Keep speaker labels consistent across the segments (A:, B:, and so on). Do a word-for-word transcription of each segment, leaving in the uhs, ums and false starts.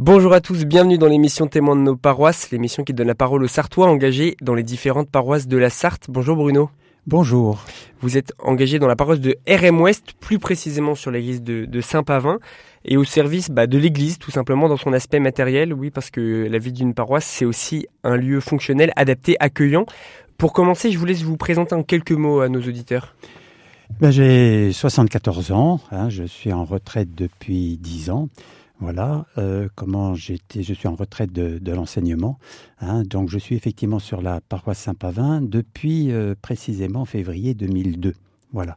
A: Bonjour à tous, bienvenue dans l'émission Témoins de nos paroisses, l'émission qui donne la parole aux Sartois engagés dans les différentes paroisses de la Sarthe. Bonjour Bruno.
B: Bonjour.
A: Vous êtes engagé dans la paroisse de R M Ouest, plus précisément sur l'église de, de Saint-Pavin, et au service bah, de l'église, tout simplement dans son aspect matériel. Oui, parce que la vie d'une paroisse, c'est aussi un lieu fonctionnel, adapté, accueillant. Pour commencer, je vous laisse vous présenter en quelques mots à nos auditeurs.
B: Ben, j'ai soixante-quatorze ans, hein, je suis en retraite depuis dix ans. Voilà, euh, comment j'étais, je suis en retraite de, de l'enseignement, hein, donc je suis effectivement sur la paroisse Saint-Pavin depuis euh, précisément février deux mille deux. Voilà.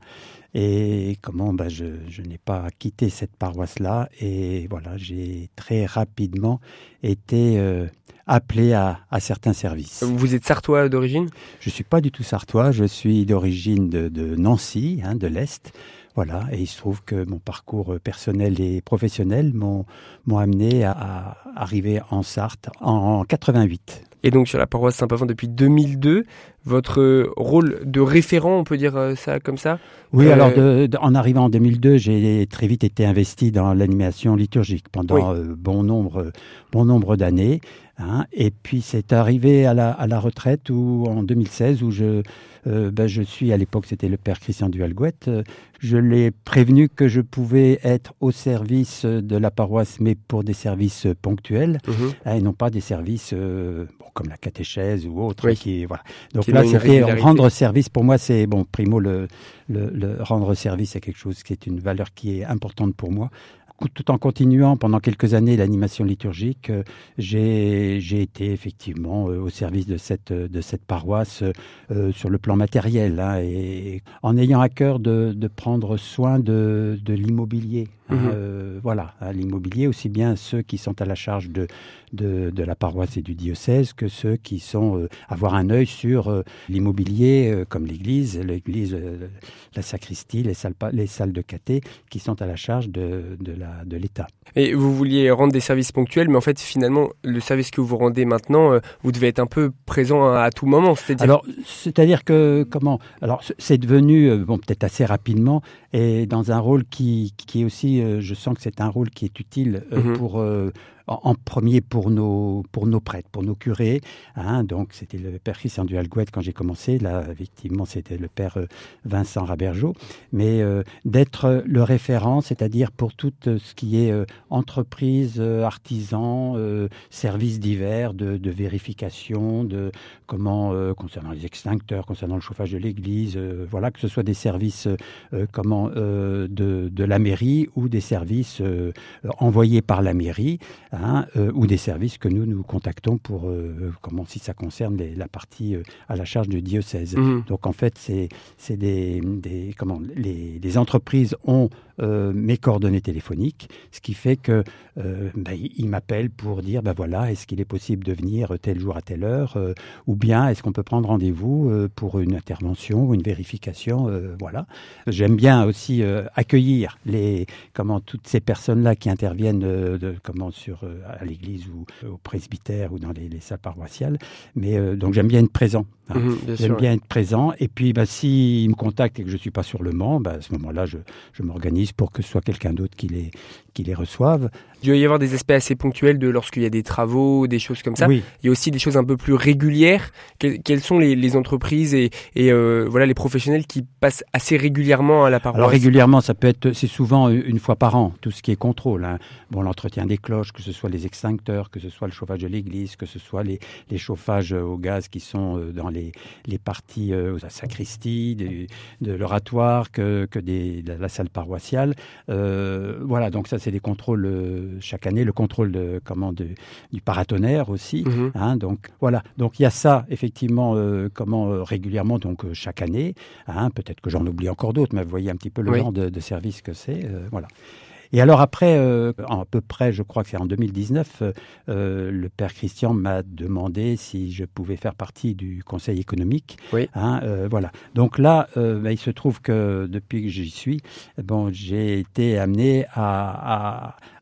B: Et comment ben, je, je n'ai pas quitté cette paroisse-là et voilà, j'ai très rapidement été euh, appelé à, à certains services.
A: Vous êtes sartois d'origine ?
B: Je ne suis pas du tout sartois, je suis d'origine de, de Nancy, hein, de l'Est. Voilà, et il se trouve que mon parcours personnel et professionnel m'ont, m'ont amené à, à arriver en Sarthe en quatre-vingt-huit.
A: Et donc sur la paroisse Saint-Pavin depuis deux mille deux, votre rôle de référent, on peut dire ça comme ça ?
B: Oui,
A: euh...
B: alors de, de, en arrivant en deux mille deux, j'ai très vite été investi dans l'animation liturgique pendant oui. euh, bon nombre, bon nombre d'années. Hein, et puis c'est arrivé à la, à la retraite où, en deux mille seize où je, euh, ben, je suis, à l'époque c'était le père Christian Duhalgouët, euh, je l'ai prévenu que je pouvais être au service de la paroisse mais pour des services ponctuels mmh. hein, et non pas des services euh, bon, comme la catéchèse ou autre.
A: Oui.
B: Qui, voilà. Donc
A: qui
B: là c'était rendre service, pour moi c'est, bon, primo le, le, le rendre service c'est quelque chose qui est une valeur qui est importante pour moi. Tout en continuant pendant quelques années l'animation liturgique, euh, j'ai, j'ai été effectivement euh, au service de cette, de cette paroisse euh, sur le plan matériel, hein, et en ayant à cœur de, de prendre soin de, de l'immobilier. Hein, mmh. euh, voilà, hein, l'immobilier, aussi bien ceux qui sont à la charge de, de, de la paroisse et du diocèse que ceux qui sont euh, avoir un œil sur euh, l'immobilier euh, comme l'église, l'église, euh, la sacristie, les salles, les salles de caté qui sont à la charge de, de la de l'État.
A: Et vous vouliez rendre des services ponctuels, mais en fait, finalement, le service que vous rendez maintenant, euh, vous devez être un peu présent à, à tout moment. C'est-à-dire...
B: Alors, c'est-à-dire que, comment, alors, c'est devenu, euh, bon, peut-être assez rapidement, et dans un rôle qui, qui est aussi, euh, je sens que c'est un rôle qui est utile euh, mm-hmm. pour... Euh, en premier pour nos, pour nos prêtres, pour nos curés. Hein, donc, c'était le père Christian Duhalgouët quand j'ai commencé. Là, effectivement, c'était le père Vincent Rabergeau. Mais euh, d'être le référent, c'est-à-dire pour tout ce qui est euh, entreprise, euh, artisan, euh, services divers de, de vérification, de comment euh, concernant les extincteurs, concernant le chauffage de l'église, euh, voilà, que ce soit des services euh, comment euh, de, de la mairie ou des services euh, envoyés par la mairie. Hein, euh, ou des services que nous nous contactons pour euh, comment si ça concerne les, la partie euh, à la charge du diocèse. Mmh. Donc en fait c'est c'est des, des comment les, les entreprises ont euh, mes coordonnées téléphoniques, ce qui fait que euh, ben, ils m'appellent pour dire ben voilà, est-ce qu'il est possible de venir tel jour à telle heure euh, ou bien est-ce qu'on peut prendre rendez-vous euh, pour une intervention ou une vérification, euh, voilà. J'aime bien aussi euh, accueillir les comment toutes ces personnes-là qui interviennent euh, de, comment sur à l'église ou au presbytère ou dans les, les salles paroissiales. Mais euh, donc j'aime bien être présent. Hein. Mmh, bien j'aime sûr, bien ouais. être présent. Et puis bah, s'ils me contactent et que je ne suis pas sur le Mans, bah, à ce moment-là, je, je m'organise pour que ce soit quelqu'un d'autre qui les, qui les reçoive.
A: Il doit y avoir des aspects assez ponctuels de lorsqu'il y a des travaux, des choses comme ça.
B: Oui.
A: Il y a aussi des choses un peu plus régulières. Que, quelles sont les, les entreprises et, et euh, voilà, les professionnels qui passent assez régulièrement à la paroisse ?
B: Alors régulièrement, ça peut être, c'est souvent une fois par an, tout ce qui est contrôle. Hein. Bon, l'entretien des cloches, que ce soit les extincteurs, que ce soit le chauffage de l'église, que ce soit les, les chauffages au gaz qui sont dans les, les parties euh, de la sacristie, de, de l'oratoire, que, que des, de la salle paroissiale. Euh, voilà, donc ça c'est des contrôles euh, chaque année, le contrôle de, comment, de, du paratonnerre aussi. Mmh. Hein, donc voilà, donc il y a ça effectivement euh, comment, euh, régulièrement, donc euh, chaque année. Hein, peut-être que j'en oublie encore d'autres, mais vous voyez un petit peu le oui. genre de, de service que c'est. Euh, voilà. Et alors après, euh, à peu près, je crois que c'est en deux mille dix-neuf, euh, le père Christian m'a demandé si je pouvais faire partie du conseil économique.
A: Oui.
B: Hein, euh, voilà. Donc là, euh, bah, il se trouve que depuis que j'y suis, bon, j'ai été amené à, à,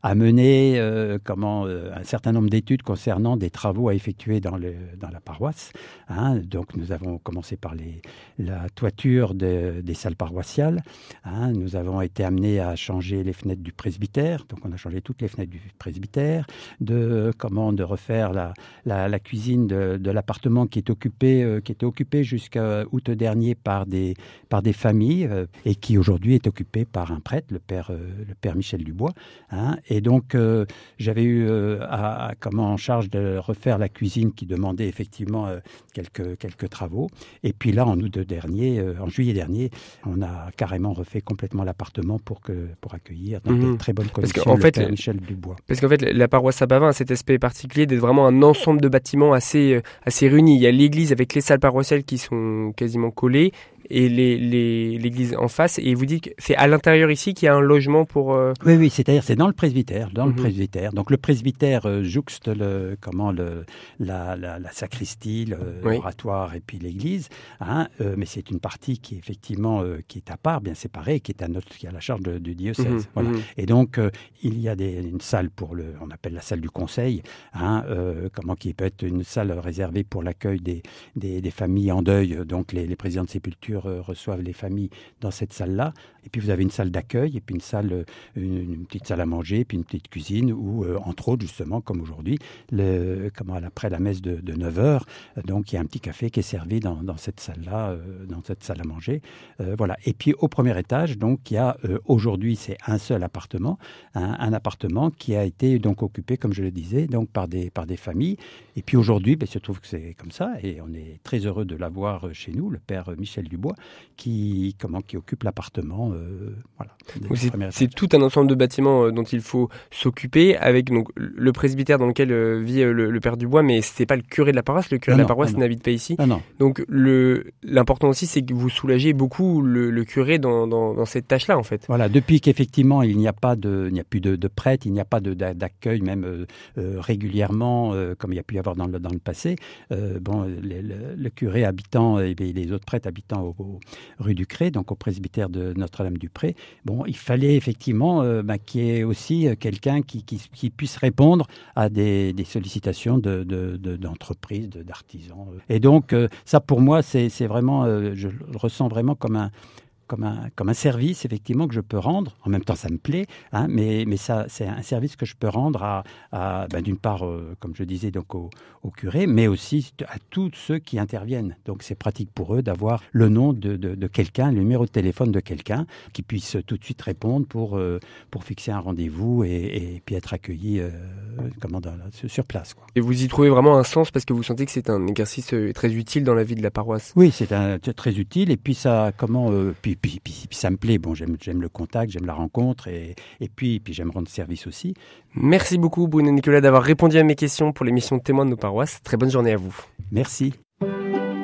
B: à mener euh, comment euh, un certain nombre d'études concernant des travaux à effectuer dans, le, dans la paroisse. Hein. Donc nous avons commencé par les, la toiture de, des salles paroissiales. Hein. Nous avons été amenés à changer les fenêtres du presbytère. Donc on a changé toutes les fenêtres du presbytère. De comment de refaire la, la, la cuisine de, de l'appartement qui est occupé, euh, qui était occupé jusqu'à août dernier par des par des familles euh, et qui aujourd'hui est occupé par un prêtre, le père euh, le père Michel Dubois. Hein. Et donc euh, j'avais eu euh, à, à, comment en charge de refaire la cuisine qui demandait effectivement euh, quelques quelques travaux. Et puis là en août dernier, euh, en juillet dernier, on a carrément refait complètement l'appartement pour que pour accueillir dans mmh. de très bonnes conditions parce qu'en le fait, père Michel Dubois.
A: Parce qu'en fait la paroisse Saint-Pavin a cet aspect particulier d'être vraiment un ensemble de bâtiments assez assez réunis. Il y a l'église avec les salles paroissiales qui sont quasiment collées et les, les, l'église en face. Et vous dites que c'est à l'intérieur ici qu'il y a un logement pour... Euh...
B: Oui, oui, c'est-à-dire c'est dans le presbytère, dans mm-hmm. le presbytère. Donc le presbytère euh, jouxte le, comment, le, la, la, la sacristie, le, oui. l'oratoire et puis l'église. Hein, euh, mais c'est une partie qui effectivement euh, qui est à part, bien séparée, qui est à notre, qui est à la charge de, du diocèse. Mm-hmm. Voilà. Mm-hmm. Et donc euh, il y a des, une salle pour le, on appelle la salle du conseil, hein, euh, comment qui peut être une salle réservée pour l'accueil des, des, des familles en deuil. Donc les, les présidents de sépulture reçoivent les familles dans cette salle-là. Et puis vous avez une salle d'accueil, et puis une salle, une, une petite salle à manger, puis une petite cuisine où, euh, entre autres, justement, comme aujourd'hui, le, comment, après la messe de, de neuf heures, donc il y a un petit café qui est servi dans, dans cette salle-là, euh, dans cette salle à manger. Euh, voilà. Et puis au premier étage, donc il y a euh, aujourd'hui, c'est un seul appartement, un, un appartement qui a été donc occupé, comme je le disais, donc par des, par des familles. Et puis aujourd'hui, ben, il se trouve que c'est comme ça, et on est très heureux de l'avoir chez nous, le père Michel Dubois, qui, comment, qui occupe l'appartement. Euh, voilà,
A: c'est, c'est tout un ensemble de bâtiments euh, dont il faut s'occuper, avec donc, le presbytère dans lequel euh, vit euh, le, le père Dubois, mais ce n'est pas le curé de la paroisse. Le curé non, de la paroisse non, n'habite pas ici.
B: Non, non.
A: Donc le, l'important aussi, c'est que vous soulagez beaucoup le, le curé dans, dans, dans cette tâche-là, en fait.
B: Voilà, depuis qu'effectivement, il n'y a, pas de, il n'y a plus de, de prêtre, il n'y a pas de, d'accueil, même euh, euh, régulièrement, euh, comme il y a pu y avoir dans le, dans le passé. Euh, bon, le, le, le curé habitant et les autres prêtres habitant au, au, rue du Cré, donc au presbytère de Notre-Dame-du-Pré, bon, il fallait effectivement euh, bah, qu'il y ait aussi quelqu'un qui, qui, qui puisse répondre à des, des sollicitations de, de, de, d'entreprises, de, d'artisans. Et donc, euh, ça pour moi, c'est, c'est vraiment, euh, je le ressens vraiment comme un... Comme un, comme un service, effectivement, que je peux rendre. En même temps, ça me plaît, hein, mais, mais ça, c'est un service que je peux rendre à, à ben, d'une part, euh, comme je disais, donc au, au curé, mais aussi à tous ceux qui interviennent. Donc, c'est pratique pour eux d'avoir le nom de, de, de quelqu'un, le numéro de téléphone de quelqu'un qui puisse tout de suite répondre pour, euh, pour fixer un rendez-vous et, et puis être accueilli euh, comment, dans, sur place, quoi.
A: Et vous y trouvez vraiment un sens parce que vous sentez que c'est un exercice très utile dans la vie de la paroisse.
B: Oui, c'est un, très utile. Et puis, ça, comment, euh, puis, Puis, puis, puis ça me plaît, bon, j'aime, j'aime le contact, j'aime la rencontre et, et puis, puis j'aime rendre service aussi.
A: Merci beaucoup Bruno Nicolas d'avoir répondu à mes questions pour l'émission Témoins de nos paroisses. Très bonne journée à vous.
B: Merci.